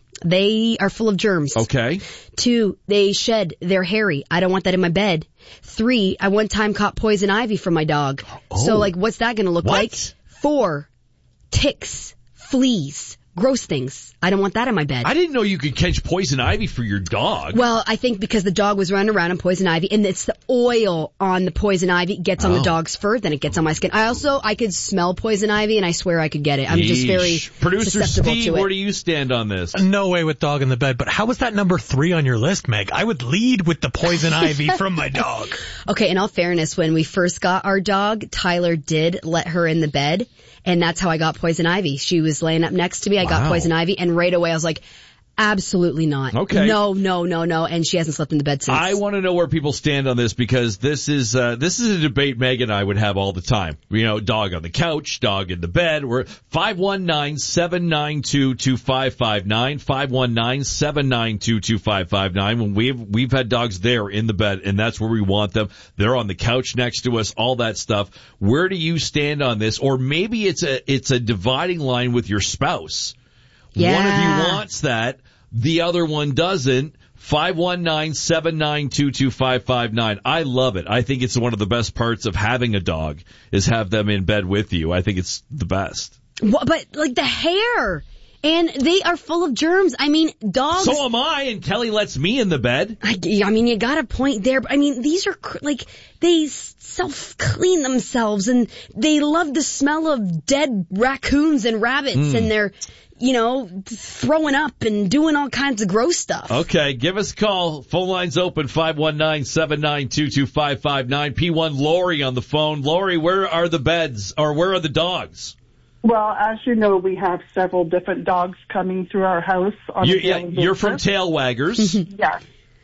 they are full of germs. Okay. Two, they shed. They're hairy. I don't want that in my bed. Three, I one time caught poison ivy from my dog. Oh. So, like, what's that going to look what? like? Four, ticks, fleas, gross things. I don't want that in my bed. I didn't know you could catch poison ivy for your dog. Well, I think because the dog was running around on poison ivy, and it's the oil on the poison ivy gets on oh. the dog's fur, then it gets on my skin. I also, I could smell poison ivy, and I swear I could get it. I'm Yeesh. just very Producer susceptible Steve, to it. where do you stand on this? No way with dog in the bed, but how was that number three on your list, Meg? I would lead with the poison ivy from my dog. Okay, in all fairness, when we first got our dog, Tyler did let her in the bed, and that's how I got poison ivy. She was laying up next to me, I wow. got poison ivy, and right away I was like, absolutely not. Okay. No, no, no, no. And she hasn't slept in the bed since. I want to know where people stand on this because this is uh, this is a debate Meg and I would have all the time. You know, dog on the couch, dog in the bed. We're five one nine, seven nine two, two five five nine, five one nine, seven nine two, two five five nine. When we've we've had dogs there in the bed, and that's where we want them. They're on the couch next to us, all that stuff. Where do you stand on this? Or maybe it's a it's a dividing line with your spouse. Yeah. One of you wants that, the other one doesn't. five one nine, seven nine two, two five five nine. I love it. I think it's one of the best parts of having a dog is have them in bed with you. I think it's the best. What, but like the hair, and they are full of germs. I mean, dogs. So am I, and Kelly lets me in the bed. I, I mean, you got a point there. I mean, these are like, they self-clean themselves, and they love the smell of dead raccoons and rabbits, mm. and they're, you know, throwing up and doing all kinds of gross stuff. Okay, give us a call. Phone lines open, five one nine, seven nine two, two five five nine. P one Lori on the phone. Lori, where are the beds, or where are the dogs? Well, as you know, we have several different dogs coming through our house on you, a daily yeah, You're basis. from Tail Waggers. Yes.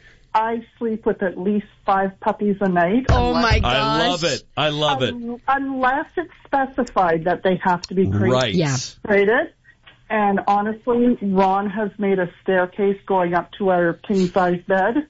I sleep with at least five puppies a night. Oh, my gosh. I love it. I love it. Um, unless it's specified that they have to be crated. Right. Yeah. Crated. And honestly, Ron has made a staircase going up to our king-size bed.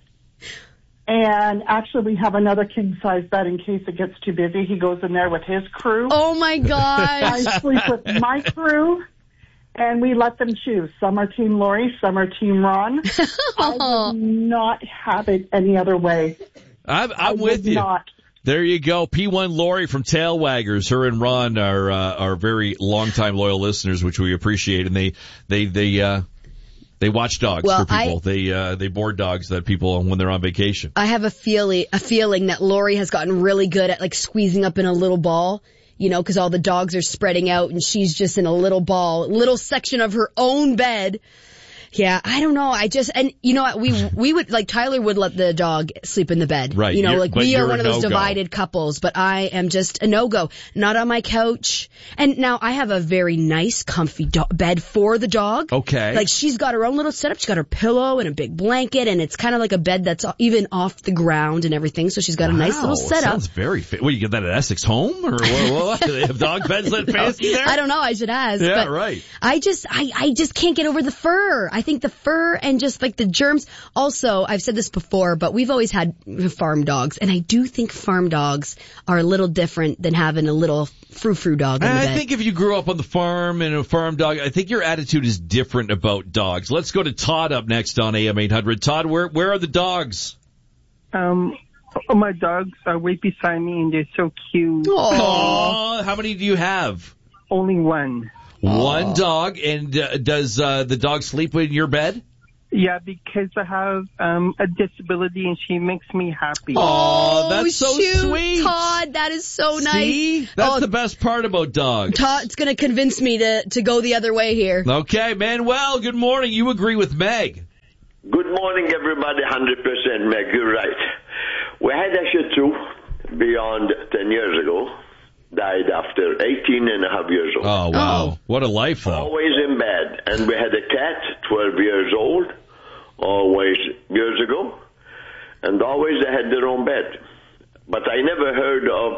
And actually, we have another king-size bed in case it gets too busy. He goes in there with his crew. Oh, my gosh. I sleep with my crew, and we let them choose. Some are Team Lori, some are Team Ron. I would not have it any other way. I'm, I'm with you. Not. There you go. P one Lori from Tail Waggers. Her and Ron are uh, are very long-time loyal listeners, which we appreciate. And they they they uh, they watch dogs well, for people. I, they uh, they board dogs that people when they're on vacation. I have a feeling a feeling that Lori has gotten really good at like squeezing up in a little ball. You know, because all the dogs are spreading out, and she's just in a little ball, little section of her own bed. Yeah, I don't know. I just, and you know what, we, we would, like, Tyler would let the dog sleep in the bed. Right. You know, You're, like, we are one of those no-go. divided couples, but I am just a no-go. Not on my couch. And now I have a very nice, comfy do- bed for the dog. Okay. Like, she's got her own little setup. She's got her pillow and a big blanket, and it's kind of like a bed that's even off the ground and everything, so she's got a nice little Wow, setup. Sounds very fa- What, you get that at Essex Home? Or what, what? Do they have dog beds that fancy there? I don't know. I should ask. Yeah, but right. I just, I, I just can't get over the fur. I think the fur and just like the germs. Also, I've said this before, but we've always had farm dogs, and I do think farm dogs are a little different than having a little frou-frou dog in the I bed. think if you grew up on the farm and a farm dog, I think your attitude is different about dogs. Let's go to Todd up next on A M eight hundred. Todd, where where are the dogs? Um, oh, my dogs are right beside me, and they're so cute. Aww. How many do you have? Only one. One Aww. dog, and uh, does uh, the dog sleep in your bed? Yeah, because I have um, a disability, and she makes me happy. Oh, that's so shoot, sweet. Todd, that is so nice. See? That's oh, the best part about dogs. Todd's going to convince me to, to go the other way here. Okay, Manuel, good morning. You agree with Meg. Good morning, everybody. one hundred percent, Meg. You're right. We had a Shih Tzu beyond ten years ago. Died after eighteen and a half years old. Oh, wow. Oh. What a life, though. Always in bed. And we had a cat, twelve years old, always years ago. And always they had their own bed. But I never heard of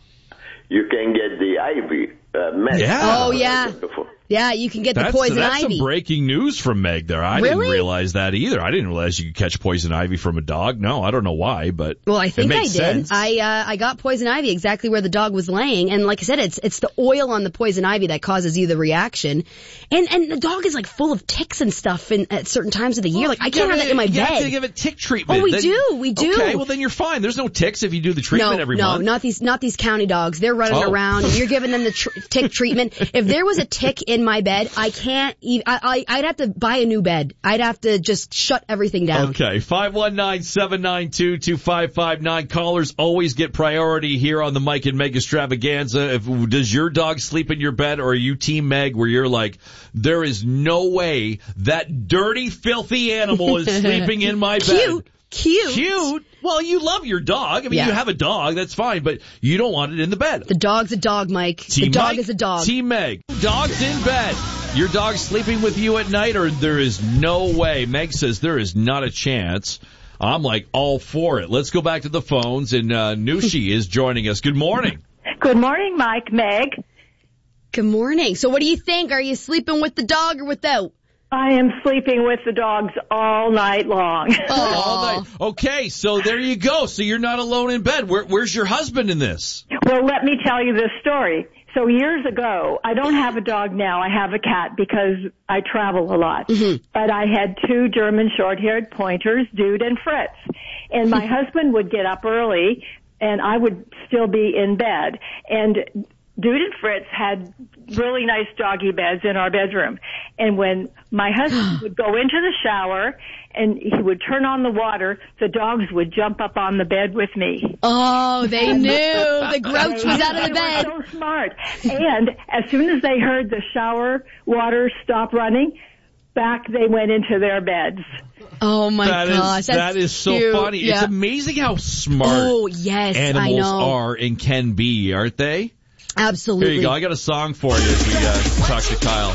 you can get the ivy uh, met. Yeah. Oh, yeah. Before. Yeah, you can get That's, the poison that's ivy. some breaking news from Meg there. I Really? didn't realize that either. I didn't realize you could catch poison ivy from a dog. No, I don't know why, but Well, I think it I makes did. sense. I uh, I got poison ivy exactly where the dog was laying, and like I said, it's it's the oil on the poison ivy that causes you the reaction, and and the dog is like full of ticks and stuff in, at certain times of the year. Like I can't have that in my you bed. have to give it tick treatment. Oh, we Then- do, we do. Okay, well then you're fine. There's no ticks if you do the treatment no, every no, month. not these, not these county dogs. They're running Oh. around, and you're giving them the tr- tick treatment. If there was a tick in my bed, I can't even. I, I, I'd have to buy a new bed. I'd have to just shut everything down. Okay, five one nine, seven nine two, two five five nine. Callers always get priority here on the Mike and Meg Extravaganza. If, does your dog sleep in your bed, or are you Team Meg where you're like, there is no way that dirty, filthy animal is sleeping in my bed? Cute. Cute. Cute. Well, you love your dog. I mean, Yeah. you have a dog. That's fine, but you don't want it in the bed. The dog's a dog, Mike. Team the dog Mike, is a dog. Team Meg. Dogs in bed. Your dog sleeping with you at night, or there is no way. Meg says there is not a chance. I'm like all for it. Let's go back to the phones, and uh, Nushi is joining us. Good morning. Good morning, Mike, Meg. Good morning. So what do you think? Are you sleeping with the dog or without? I am sleeping with the dogs all night long. All night. Okay, so there you go. So you're not alone in bed. Where, where's your husband in this? Well, let me tell you this story. So years ago, I don't have a dog now. I have a cat because I travel a lot. Mm-hmm. But I had two German short-haired pointers, Dude and Fritz. And my husband would get up early, and I would still be in bed. And Dude and Fritz had really nice doggy beds in our bedroom. And when my husband would go into the shower and he would turn on the water, the dogs would jump up on the bed with me. Oh, they knew. The grouch was out of the They bed. were so smart. And as soon as they heard the shower water stop running, back they went into their beds. Oh my That is- gosh, that's that is so cute. funny. It's Yeah. amazing how smart Oh, yes, I animals know. are and can be, aren't they? Absolutely. Here you go. I got a song for you as we uh, talk to Kyle.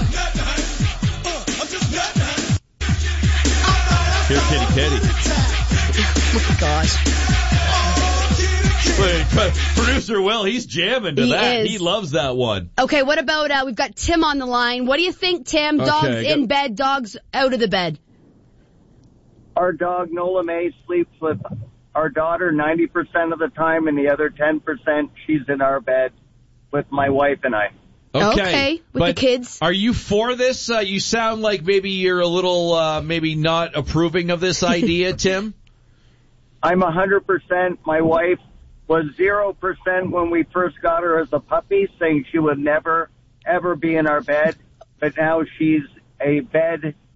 Here, kitty, kitty. Oh my gosh. Wait, but producer Will, he's jamming to He that. is. He loves that one. Okay, what about, uh, we've got Tim on the line. What do you think, Tim? Okay, Dogs I got- in bed, dogs out of the bed. Our dog, Nola May, sleeps with our daughter ninety percent of the time, and the other ten percent she's in our bed with my wife and I. Okay, Okay, with but the kids. Are you for this? Uh, you sound like maybe you're a little, uh, maybe not approving of this idea, Tim. I'm one hundred percent. My wife was zero percent when we first got her as a puppy, saying she would never, ever be in our bed. But now she's a bed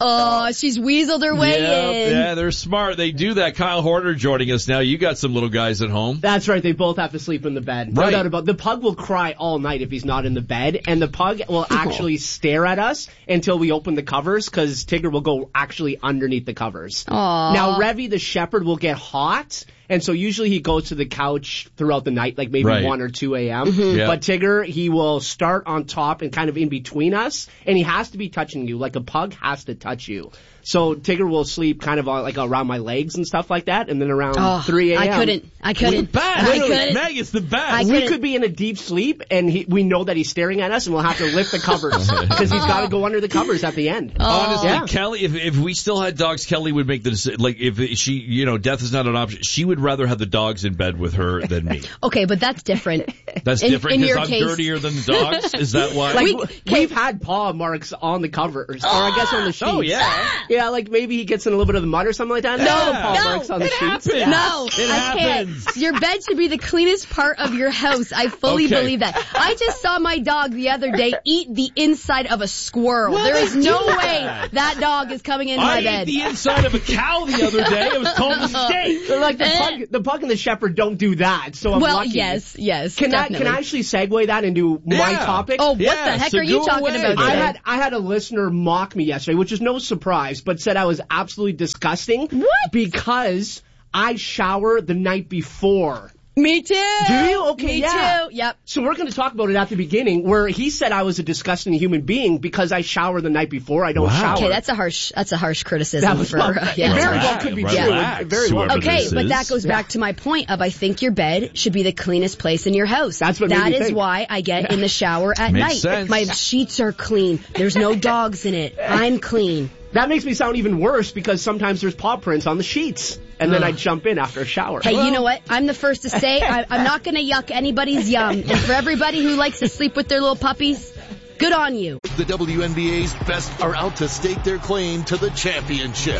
Oh, she's weaseled her way yeah, in. Yeah, they're smart. They do that. Kyle Horner joining us now. You got some little guys at home. That's right. They both have to sleep in the bed. Right. No doubt about it. The pug will cry all night if he's not in the bed, and the pug will actually stare at us until we open the covers, because Tigger will go actually underneath the covers. Aww. Now, Revy, the shepherd, will get hot, and so usually he goes to the couch throughout the night, like maybe right. one or two a.m. Mm-hmm. Yeah. But Tigger, he will start on top and kind of in between us, and he has to be touching you. Like a pug has to touch you. So Tigger will sleep kind of on, like around my legs and stuff like that, and then around oh, three a.m. I couldn't. I couldn't. The best. I couldn't. Meg, it's the best. I we couldn't. could be in a deep sleep, and he, we know that he's staring at us, and we'll have to lift the covers because he's got to go under the covers at the end. Oh. Honestly, Yeah. Kelly, if if we still had dogs, Kelly would make the decision. Like, if she, you know, death is not an option, she would rather have the dogs in bed with her than me. Okay, but that's different. That's In- different in because your I'm case- dirtier than the dogs? Is that why? Like, We- we, okay. we've had paw marks on the covers, or I guess on the sheets. Oh, yeah. Yeah, like maybe he gets in a little bit of the mud or something like that. Yeah. No, paw No, marks on the it sheets. happens. Yeah. No, It I happens. can't. Your bed should be the cleanest part of your house. I fully Okay. believe that. I just saw my dog the other day eat the inside of a squirrel. Well, there is they no do way that. that dog is coming into I my ate bed. the inside of a cow the other day. It was called a steak. They're like the pug, the pug and the shepherd don't do that, so I'm well, lucky. yes, yes, Can I, definitely. can I actually segue that into my Yeah. topic? Oh, what Yeah, the heck so are you go talking away, about? man. I today? had I had a listener mock me yesterday, which is no surprise, but said I was absolutely disgusting. What? Because I shower the night before. Me too. Do you? Okay, Me yeah. too. Yep. So we're going to talk about it at the beginning, where he said I was a disgusting human being because I shower the night before. I don't Wow. shower. Okay, that's a harsh. That's a harsh criticism That was for. well, Uh, it yeah. very well could be Relax, true. relax, It very well. whoever could be. Okay, this but is. that goes back to my point of I think your bed should be the cleanest place in your house. That's what made That me is think. why I get in the shower at Makes night. sense. My sheets are clean. There's no dogs in it. I'm clean. That makes me sound even worse because sometimes there's paw prints on the sheets, and then I jump in after a shower. Hey, you know what? I'm the first to say I, I'm not going to yuck anybody's yum. And for everybody who likes to sleep with their little puppies, good on you. The W N B A's best are out to stake their claim to the championship.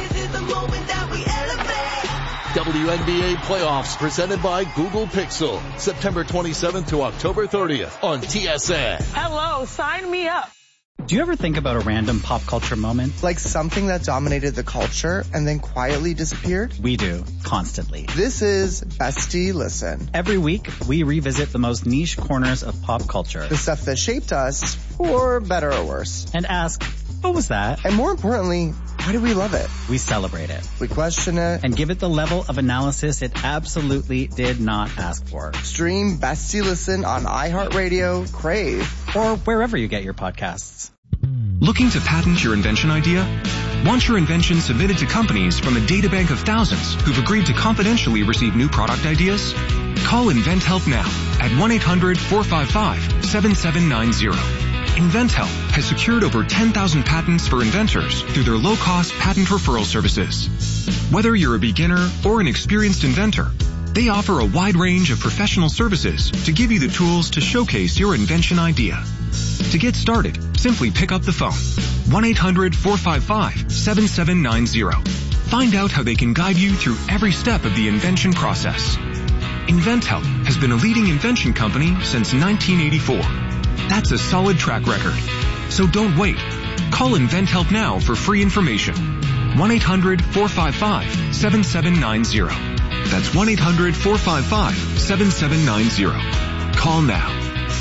W N B A playoffs presented by Google Pixel, September twenty-seventh to October thirtieth on T S N. Hello, sign me up. Do you ever think about a random pop culture moment? Like something that dominated the culture and then quietly disappeared? We do, constantly. This is Bestie Listen. Every week, we revisit the most niche corners of pop culture. The stuff that shaped us, for better or worse. And ask, what was that? And more importantly, why do we love it? We celebrate it. We question it. And give it the level of analysis it absolutely did not ask for. Stream Bestie Listen on iHeartRadio, Crave, or wherever you get your podcasts. Looking to patent your invention idea? Want your invention submitted to companies from a databank of thousands who've agreed to confidentially receive new product ideas? Call InventHelp now at one eight hundred four five five seven seven nine zero. InventHelp has secured over ten thousand patents for inventors through their low-cost patent referral services. Whether you're a beginner or an experienced inventor, they offer a wide range of professional services to give you the tools to showcase your invention idea. To get started, simply pick up the phone. one eight hundred four five five seven seven nine zero. Find out how they can guide you through every step of the invention process. InventHelp has been a leading invention company since nineteen eighty-four. That's a solid track record. So don't wait. Call InventHelp now for free information. one eight hundred four five five seven seven nine zero. That's one eight hundred four five five seven seven nine zero. Call now.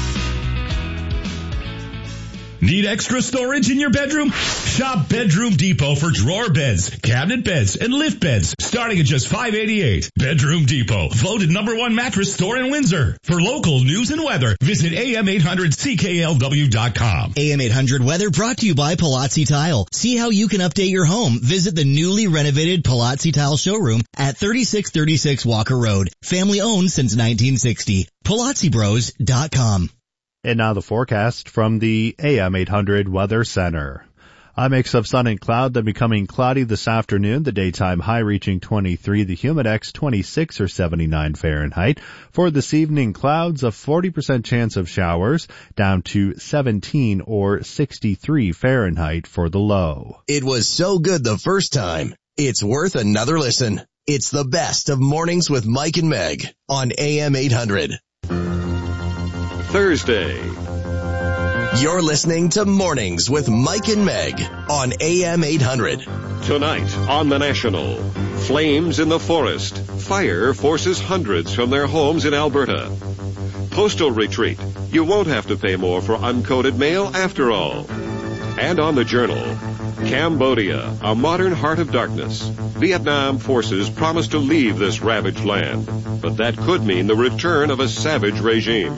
Need extra storage in your bedroom? Shop Bedroom Depot for drawer beds, cabinet beds, and lift beds, starting at just five eighty-eight. Bedroom Depot, voted number one mattress store in Windsor. For local news and weather, visit A M eight hundred C K L W dot com. A M eight hundred weather brought to you by Palazzi Tile. See how you can update your home. Visit the newly renovated Palazzi Tile showroom at thirty-six thirty-six Walker Road. Family owned since nineteen sixty. Palazzi Bros dot com. And now the forecast from the A M eight hundred Weather Center. A mix of sun and cloud, then becoming cloudy this afternoon. The daytime high reaching twenty-three, the humidex twenty-six or seventy-nine Fahrenheit. For this evening, clouds, a forty percent chance of showers, down to seventeen or sixty-three Fahrenheit for the low. It was so good the first time, it's worth another listen. It's the best of Mornings with Mike and Meg on A M eight hundred. Thursday. You're listening to Mornings with Mike and Meg on A M eight hundred. Tonight on The National, flames in the forest. Fire forces hundreds from their homes in Alberta. Postal retreat. You won't have to pay more for uncoded mail after all. And on the Journal, Cambodia, a modern heart of darkness. Vietnam forces promise to leave this ravaged land, but that could mean the return of a savage regime.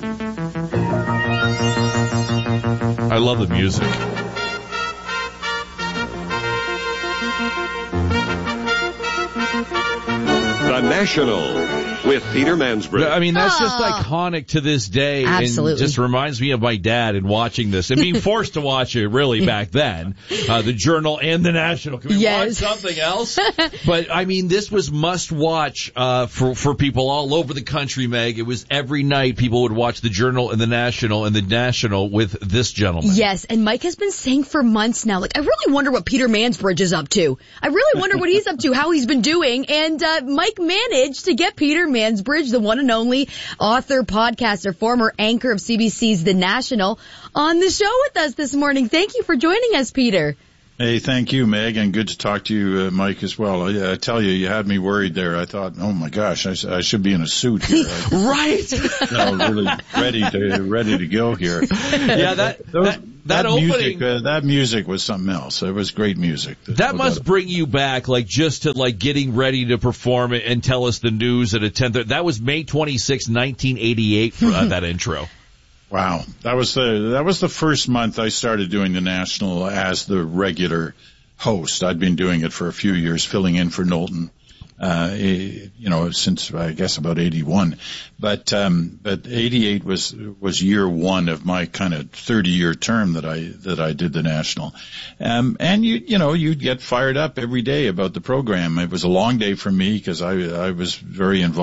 I love the music. The National with Peter Mansbridge. I mean, that's just Oh. iconic to this day. Absolutely. And just reminds me of my dad and watching this and being forced to watch it really back then. Uh, the Journal and the National. Can we Yes. watch something else? But I mean, this was must watch, uh, for, for people all over the country, Meg. It was every night people would watch the Journal and the National and the National with this gentleman. Yes, and Mike has been saying for months now, like, I really wonder what Peter Mansbridge is up to. I really wonder what he's up to, how he's been doing. And uh, Mike managed to get Peter Mansbridge, the one and only author, podcaster, former anchor of C B C's The National, on the show with us this morning. Thank you for joining us, Peter. Hey, thank you, Meg, and good to talk to you, uh, Mike, as well. I, I tell you, you had me worried there. I thought, oh my gosh, I, I should be in a suit here. Right. You know, really ready to ready to go here. Yeah, that Those, that, that opening. music, uh, that music was something else. It was great music. That must bring you back, like, just to, like, getting ready to perform it and tell us the news at a ten thirty. That was May twenty-sixth, nineteen eighty-eight, for uh, that intro. Wow, that was the that was the first month I started doing the National as the regular host. I'd been doing it for a few years, filling in for Knowlton, uh, you know, since I guess about eighty-one. But um, but eighty-eight was was year one of my kind of thirty-year term that I that I did the National, um, and you you know you'd get fired up every day about the program. It was a long day for me because I I was very involved.